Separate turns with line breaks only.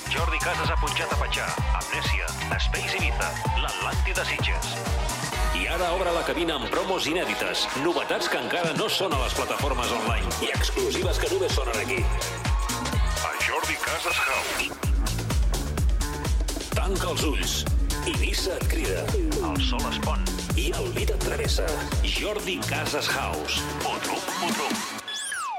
Jordi Casas ha punxat a Patxà, Amnèsia, Space Ibiza, l'Atlàntida Sitges. I ara obre la cabina amb promos inèdites, novetats que encara no són a les plataformes online i exclusives que només sonen aquí. A Jordi Casas House. Tanca els ulls. Ibiza et crida. El sol es pon. I el beat et travessa. Jordi Casas House. Putrum, putrum.